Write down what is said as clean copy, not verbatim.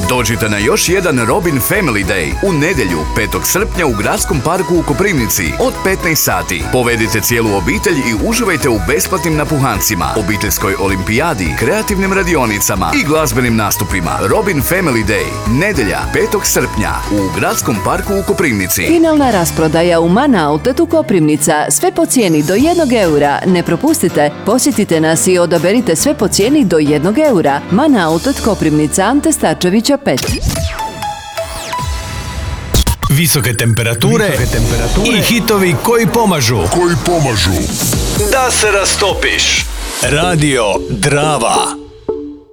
Dođite na još jedan Robin Family Day u nedjelju 5. srpnja u Gradskom parku u Koprivnici od 15 sati. Povedite cijelu obitelj i uživajte u besplatnim napuhancima, obiteljskoj olimpijadi, kreativnim radionicama i glazbenim nastupima. Robin Family Day, nedjelja 5. srpnja u Gradskom parku u Koprivnici. Finalna rasprodaja u Mana Outletu Koprivnica, sve po cijeni do 1 eura. Ne propustite, posjetite nas i odaberite sve po cijeni do 1 eura. Mana Outlet Koprivnica, Ante Starčevića 5. Visoke temperature i hitovi koji pomažu da se rastopiš. Radio Drava.